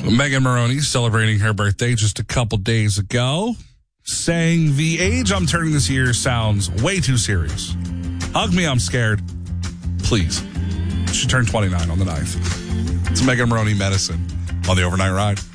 Megan Maroney celebrating her birthday just a couple days ago, saying the age I'm turning this year sounds way too serious. Hug me, I'm scared. Please. She turned 29 on the 9th. It's Megan Maroney Medicine on the Overnight Ride.